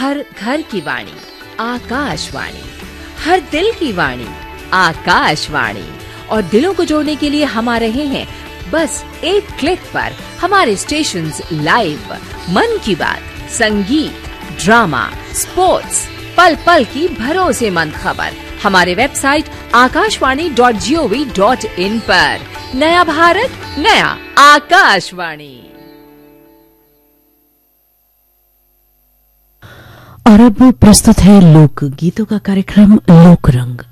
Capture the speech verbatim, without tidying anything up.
हर घर की वाणी आकाशवाणी, हर दिल की वाणी आकाशवाणी। और दिलों को जोड़ने के लिए हम आ रहे हैं बस एक क्लिक पर। हमारे स्टेशंस लाइव, मन की बात, संगीत, ड्रामा, स्पोर्ट्स, पल पल की भरोसेमंद खबर हमारे website Akashvani dot G O V dot in पर। नया भारत, नया आकाशवाणी। और अब प्रस्तुत है लोक गीतों का कार्यक्रम लोक रंग।